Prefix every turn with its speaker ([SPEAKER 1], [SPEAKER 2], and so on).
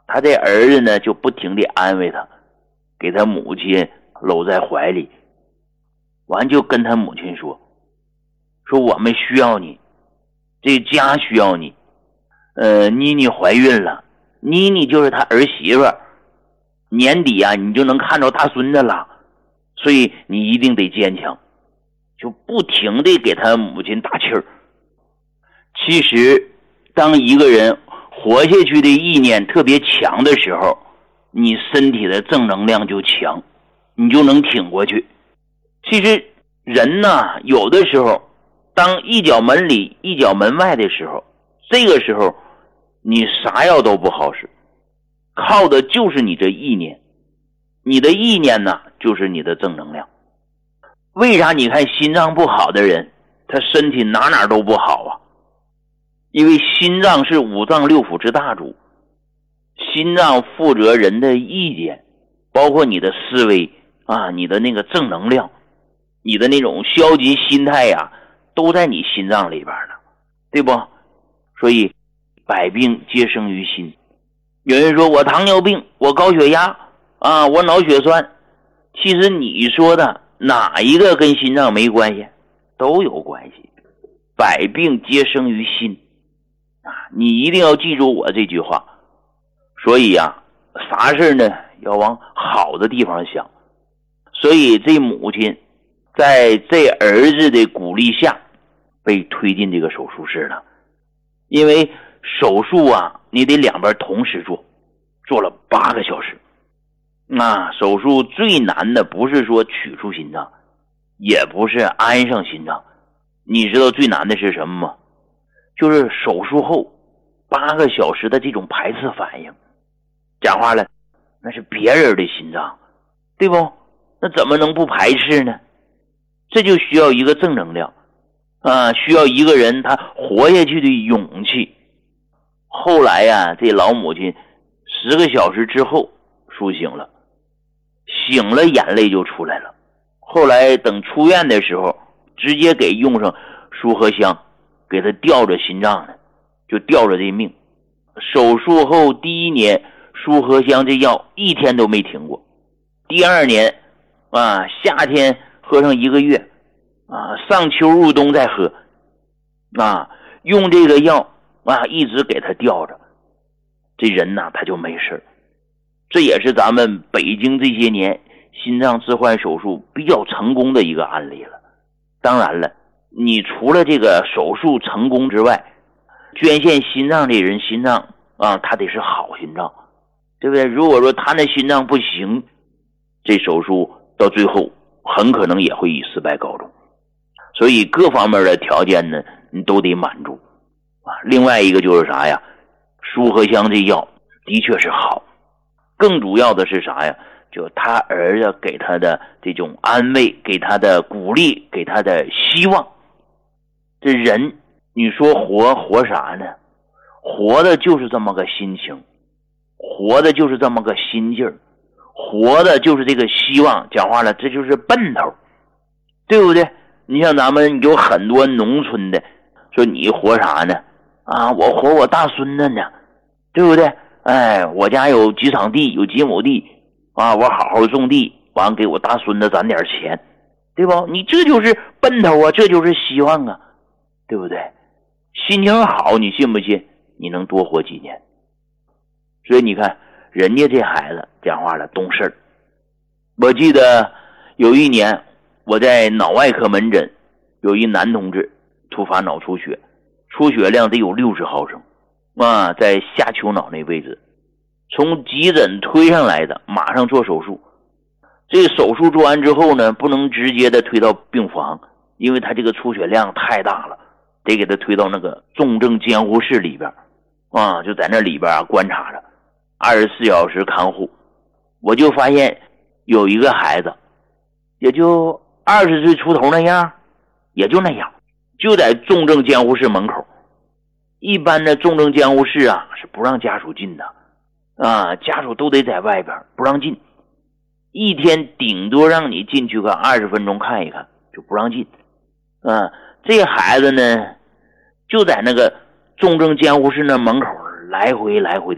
[SPEAKER 1] 他这儿子呢就不停地安慰他，给他母亲搂在怀里，完就跟他母亲说我们需要你，这家需要你。妮妮怀孕了，妮妮就是他儿媳妇，年底啊你就能看着大孙子了，所以你一定得坚强，就不停地给他母亲打气儿。其实当一个人活下去的意念特别强的时候，你身体的正能量就强，你就能挺过去。其实人呢，有的时候当一脚门里一脚门外的时候，这个时候你啥药都不好使，靠的就是你这意念。你的意念呢，就是你的正能量。为啥你看心脏不好的人，他身体哪都不好啊？因为心脏是五脏六腑之大主，心脏负责人的意见，包括你的思维啊，你的那个正能量，你的那种消极心态呀，都在你心脏里边呢，对不？所以百病皆生于心。有人说我糖尿病，我高血压啊，我脑血栓，其实你说的哪一个跟心脏没关系？都有关系。百病皆生于心啊，你一定要记住我这句话。所以啊，啥事呢要往好的地方想。所以这母亲在这儿子的鼓励下被推进这个手术室了。因为手术啊你得两边同时做，做了8个小时。那手术最难的不是说取出心脏，也不是安上心脏，你知道最难的是什么吗？就是手术后8个小时的这种排斥反应。讲话了，那是别人的心脏，对不？那怎么能不排斥呢？这就需要一个正能量啊，需要一个人他活下去的勇气。后来呀，这老母亲10个小时之后苏醒了，醒了眼泪就出来了。后来等出院的时候，直接给用上舒和香，给他吊着心脏呢，就吊着这命。手术后第1年，舒和香这药1天都没停过。第2年啊，夏天喝上1个月啊，上秋入冬再喝啊，用这个药啊，一直给他吊着，这人呐他就没事。这也是咱们北京这些年心脏置换手术比较成功的一个案例了。当然了，你除了这个手术成功之外，捐献心脏这人心脏啊，他得是好心脏，对不对？如果说他那心脏不行，这手术到最后很可能也会以失败告终。所以各方面的条件呢，你都得满足啊。另外一个就是啥呀？舒和香这药的确是好，更主要的是啥呀？就他儿子给他的这种安慰，给他的鼓励，给他的希望。这人你说活啥呢？活的就是这么个心情，活的就是这么个心劲儿，活的就是这个希望。讲话了，这就是奔头，对不对？你像咱们有很多农村的说你活啥呢？啊，我活我大孙子呢，对不对？哎，我家有几场地，有几亩地啊，我好好种地，完给我大孙子攒点钱，对不？你这就是奔头啊，这就是希望啊，对不对？心情好，你信不信你能多活几年？所以你看人家这孩子讲话了懂事儿。我记得有一年我在脑外科门诊，有一男同志突发脑出血，出血量得有60毫升啊，在下丘脑那位置，从急诊推上来的，马上做手术。这个手术做完之后呢，不能直接的推到病房，因为他这个出血量太大了，得给他推到那个重症监护室里边啊，就在那里边观察着，24小时看护。我就发现有一个孩子也就20岁出头那样，也就那样，就在重症监护室门口。一般的重症监护室啊是不让家属进的啊，家属都得在外边不让进，一天顶多让你进去个20分钟看一看，就不让进啊。这孩子呢就在那个重症监护室那门口来回的